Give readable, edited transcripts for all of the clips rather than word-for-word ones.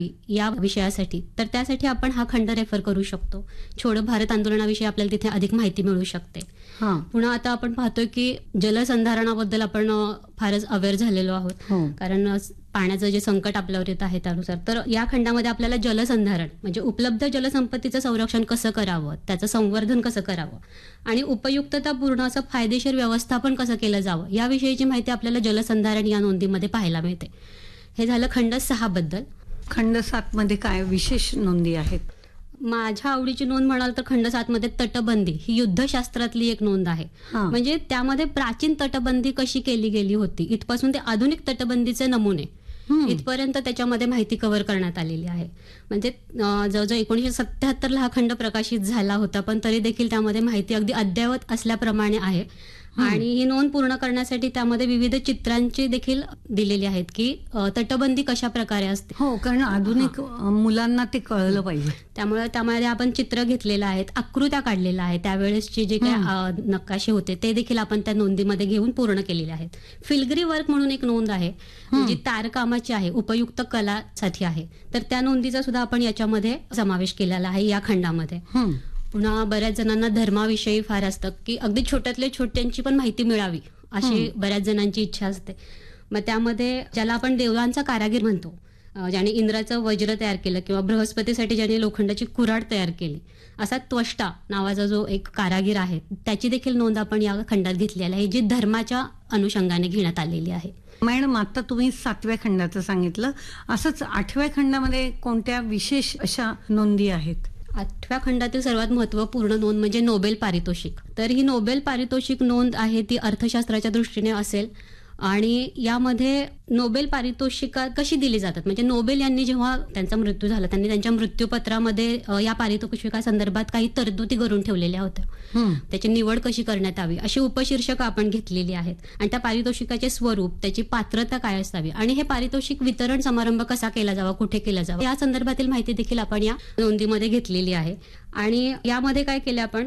या विषयासाठी, तर त्यासाठी आपण हा खंड रेफर करू शकतो. छोडो भारत आंदोलनाविषयी आपल्याला तिथे अधिक माहिती मिळू शकते. पुन्हा आता आपण पाहतोय की जलसंधारणाबद्दल आपण फारच अवेअर झालेलो आहोत, कारण पाण्याचं जे संकट आपल्यावर येत आहे त्यानुसार. तर या खंडामध्ये आपल्याला जलसंधारण म्हणजे उपलब्ध जलसंपत्तीचं संरक्षण कसं करावं, त्याचं संवर्धन कसं करावं आणि उपयुक्ततापूर्ण असं फायदेशीर व्यवस्थापन कसं केलं जावं याविषयीची माहिती आपल्याला जलसंधारण या नोंदीमध्ये पाहायला मिळते. हे झालं खंड 6 बद्दल. खंड 7 मध्ये काय विशेष नोंदी आहेत? माझ्या आवडीची नोंद म्हणाल तर खंड 7 मध्ये तटबंदी ही युद्धशास्त्रातली एक नोंद आहे. म्हणजे त्यामध्ये प्राचीन तटबंदी कशी केली गेली होती इथपासून ते आधुनिक तटबंदीचे नमुने इथपर्यंत त्याच्यामध्ये माहिती कव्हर करण्यात आलेली आहे. म्हणजे जवळजवळ 1977 हा खंड प्रकाशित झाला होता, पण तरी देखील त्यामध्ये माहिती अगदी अद्ययावत असल्याप्रमाणे आहे. आणि ही नोंद पूर्ण करण्यासाठी त्यामध्ये विविध चित्रांची देखील दिलेली आहेत की तटबंदी कशा प्रकारे असते. हो, कारण आधुनिक मुलांना ते कळलं पाहिजे. त्यामुळे त्यामध्ये आपण चित्र घेतलेलं आहेत, आकृत्या काढलेल्या आहेत, त्यावेळेसचे जे काही नकाशे होते ते देखील आपण त्या नोंदीमध्ये घेऊन पूर्ण केलेले आहेत. फिलग्री वर्क म्हणून एक नोंद आहे जी तारकामाची आहे, उपयुक्त कलासाठी आहे. तर त्या नोंदीचा सुद्धा आपण याच्यामध्ये समावेश केलेला आहे या खंडामध्ये. पुन्हा बऱ्याच जणांना धर्माविषयी फार असतं की अगदी छोट्यातल्या छोट्यांची पण माहिती मिळावी अशी बऱ्याच जणांची इच्छा असते. मग त्यामध्ये ज्याला आपण देवांचा कारागीर म्हणतो, ज्याने इंद्राचं वज्र तयार केलं किंवा बृहस्पतीसाठी ज्याने लोखंडाची कुऱ्हाड तयार केली, असा त्वष्टा नावाचा जो एक कारागीर आहे त्याची देखील नोंद आपण या खंडात घेतलेली आहे, जी धर्माच्या अनुषंगाने घेण्यात आलेली आहे. मॅडम, आता तुम्ही 7व्या खंडाचं सांगितलं, असंच 8व्या खंडामध्ये कोणत्या विशेष अशा नोंदी आहेत? 8व्या खंडातील सर्वात महत्वपूर्ण नोंद म्हणजे नोबेल पारितोषिक. तर ही नोबेल पारितोषिक नोंद आहे ती अर्थशास्त्राच्या दृष्टीने असेल आणि यामध्ये नोबेल पारितोषिका कशी दिली जातात, म्हणजे नोबेल यांनी जेव्हा त्यांचा मृत्यू झाला त्यांनी त्यांच्या मृत्यूपत्रामध्ये या पारितोषिका संदर्भात काही तरतुदी करून ठेवलेल्या होत्या. त्याची निवड कशी करण्यात यावी अशी उपशीर्षक आपण घेतलेली आहेत. आणि त्या पारितोषिकाचे स्वरूप, त्याची पात्रता काय असावी आणि हे पारितोषिक वितरण समारंभ कसा केला जावा, कुठे केला जावा या संदर्भातील माहिती देखील आपण या नोंदीमध्ये घेतलेली आहे. आणि यामध्ये काय केलं आपण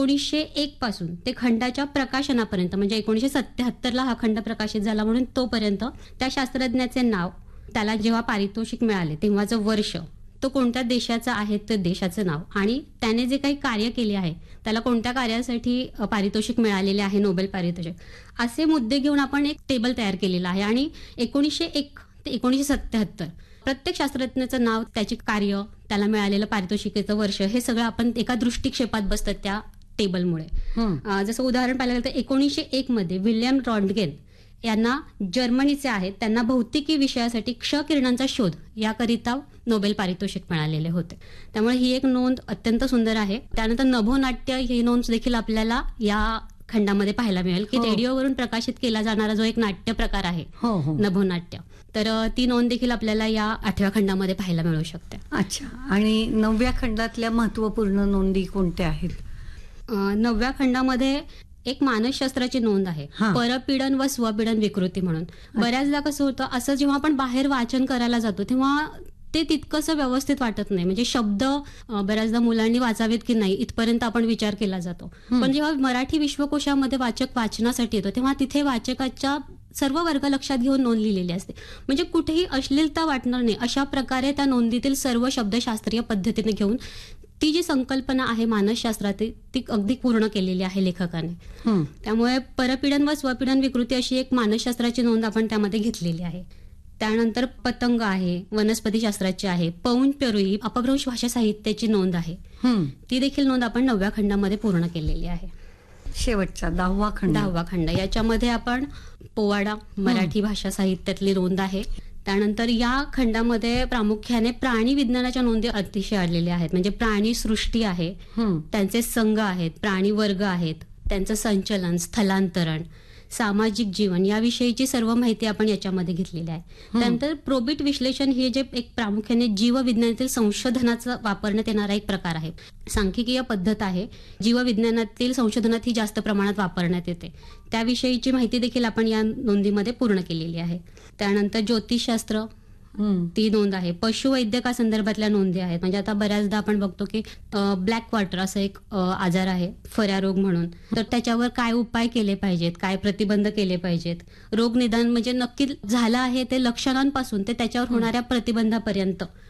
1901 पासून ते खंडाच्या प्रकाशनापर्यंत, म्हणजे 1977 हा खंड प्रकाशित झाला म्हणून तोपर्यंत त्या शास्त्रज्ञाचे नाव, त्याला जेव्हा पारितोषिक मिळाले तेव्हाचं वर्ष, तो कोणत्या देशाचा आहे ते देशाचं नाव आणि त्याने जे काही कार्य केले आहे त्याला कोणत्या कार्यासाठी पारितोषिक मिळालेले आहे नोबेल पारितोषिक, असे मुद्दे घेऊन आपण एक टेबल तयार केलेला आहे. आणि 1901 ते 1977 प्रत्येक शास्त्रज्ञाचं नाव, त्याचे कार्य, त्याला मिळालेलं पारितोषिकेचं वर्ष हे सगळं आपण एका दृष्टिक्षेपात बसतं त्या टेबलमुळे. जसं उदाहरण पाहिलं तर 1901 मध्ये विल्यम रॉन्टगेन यांना जर्मनीचे आहेत, त्यांना भौतिकी विषयासाठी क्ष किरणांचा शोध याकरिता नोबेल पारितोषिक मिळालेले होते. त्यामुळे ही एक नोंद अत्यंत सुंदर आहे. त्यानंतर नभोनाट्य ही नोंद देखील आपल्याला या खंडामध्ये पाहायला मिळेल की रेडिओवरून प्रकाशित केला जाणारा जो एक नाट्य प्रकार आहे नभोनाट्य, तर ती नोंद देखील आपल्याला या 8व्या खंडामध्ये पाहायला मिळू शकते. अच्छा, आणि 9व्या खंडातल्या महत्वपूर्ण नोंदी कोणत्या आहेत? 9व्या खंडामध्ये एक मानसशास्त्राची नोंद आहे, परपीडन व स्वपीडन विकृती म्हणून. बऱ्याचदा कसं होतं, असं जेव्हा आपण बाहेर वाचन करायला जातो तेव्हा ते तितकंसं व्यवस्थित वाटत नाही, म्हणजे शब्द बऱ्याचदा मुलांनी वाचावेत की नाही इथपर्यंत आपण विचार केला जातो. पण जेव्हा मराठी विश्वकोशामध्ये वाचक वाचनासाठी येतो तेव्हा तिथे वाचकाच्या सर्व वर्ग लक्षात घेऊन नोंद लिहिलेली असते, म्हणजे कुठेही अश्लीलता वाटणार नाही अशा प्रकारे त्या नोंदीतील सर्व शब्द शास्त्रीय पद्धतीने घेऊन ती जी संकल्पना आहे मानसशास्त्रातील ती अगदी पूर्ण केलेली आहे लेखकाने. त्यामुळे परपीडन व स्वपीडन विकृती अशी एक मानसशास्त्राची नोंद आपण त्यामध्ये घेतलेली आहे. त्यानंतर पतंग आहे, वनस्पती शास्त्राची आहे, पौंज पेरुई अपभ्रंश भाषा साहित्याची नोंद आहे, ती देखील नोंद आपण 9व्या खंडामध्ये पूर्ण केलेली आहे. शेवटचा 10वा खंड याच्यामध्ये आपण पोवाडा मराठी भाषा साहित्यातली नोंद आहे. त्यानंतर या खंडामध्ये प्रामुख्याने प्राणी विज्ञानाच्या नोंदी अतिशय आलेल्या आहेत, म्हणजे प्राणी सृष्टी आहे, त्यांचे संघ आहेत, प्राणी वर्ग आहेत, त्यांचं संचलन, स्थलांतरण, सामाजिक जीवन याविषयीची सर्व माहिती आपण याच्यामध्ये घेतलेली आहे. त्यानंतर प्रोबिट विश्लेषण हे जे एक प्रामुख्याने जीवविज्ञानातील संशोधनाचा वापरण्यात येणारा एक प्रकार आहे, सांख्यिकीय पद्धत आहे, जीवविज्ञानातील संशोधनात ही जास्त प्रमाणात वापरण्यात येते, त्याविषयीची माहिती देखील आपण या नोंदीमध्ये पूर्ण केलेली आहे. त्यानंतर ज्योतिषशास्त्र ती नोंद आहे, पशुवैद्यका संदर्भातल्या नोंदी आहेत, म्हणजे आता बऱ्याचदा आपण बघतो की ब्लॅक क्वार्टर असं एक आजार आहे, फऱ्या रोग म्हणून, तर त्याच्यावर काय उपाय केले पाहिजेत, काय प्रतिबंध केले पाहिजेत, रोग निदान म्हणजे नक्की झालं आहे ते लक्षणांपासून ते त्याच्यावर होणाऱ्या प्रतिबंधापर्यंत